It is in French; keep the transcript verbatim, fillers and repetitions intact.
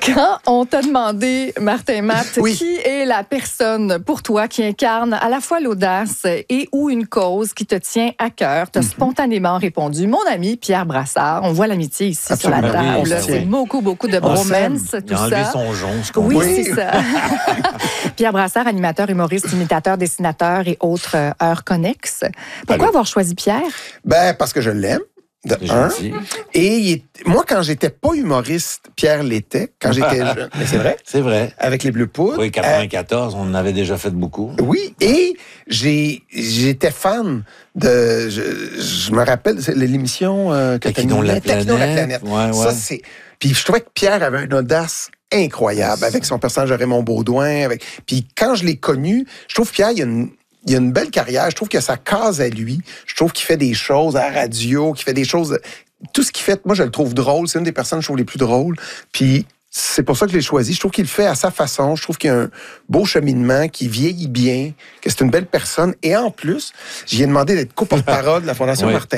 Quand on t'a demandé, Martin Matt, oui. qui est la personne pour toi qui incarne à la fois l'audace et ou une cause qui te tient à cœur, tu as mm-hmm. spontanément répondu, mon ami Pierre Brassard. On voit l'amitié ici Absolument. Sur la table. Oui, c'est oui. beaucoup, beaucoup de bromance, tout Il a enlevé ça. son jonc, ce oui, oui, c'est ça. Pierre Brassard, animateur, humoriste, imitateur, dessinateur et autres euh, heures connexes. Pourquoi Allô? Avoir choisi Pierre? Ben, parce que je l'aime. De un. Et il est, moi, quand j'étais pas humoriste, Pierre l'était, quand j'étais jeune. Mais c'est vrai? C'est vrai. Avec les Bleus Poudres. Oui, quatre-vingt-quatorze, euh, on en avait déjà fait beaucoup. Oui, et j'ai, j'étais fan de... Je, je me rappelle, c'est l'émission... Euh, que Taquinons la planète. Taquinons la planète. Ouais, ouais. Ça, c'est... Puis je trouvais que Pierre avait une audace incroyable avec son personnage de Raymond Baudouin. Avec... Puis quand je l'ai connu, je trouve que Pierre, il y a une... Il a une belle carrière. Je trouve que ça case à lui. Je trouve qu'il fait des choses à la radio, qu'il fait des choses... Tout ce qu'il fait, moi, je le trouve drôle. C'est une des personnes, je trouve, les plus drôles. Puis c'est pour ça que je l'ai choisi. Je trouve qu'il le fait à sa façon. Je trouve qu'il y a un beau cheminement, qu'il vieillit bien, que c'est une belle personne. Et en plus, j'y ai demandé d'être co-porte-parole de la Fondation oui. Martin.